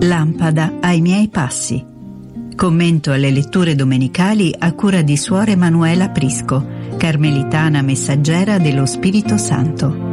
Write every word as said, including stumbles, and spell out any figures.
Lampada ai miei passi. Commento alle letture domenicali a cura di Suor Emanuela Prisco, carmelitana messaggera dello Spirito Santo.